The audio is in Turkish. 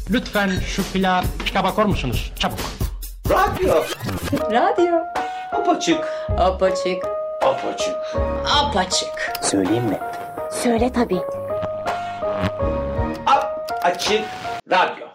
Lütfen şu pilav kitaba bakar mısınız? Çabuk. Radyo. Radyo. Apaçık. Apaçık. Apaçık. Apaçık. Söyleyeyim mi? Söyle tabii. Açık radyo.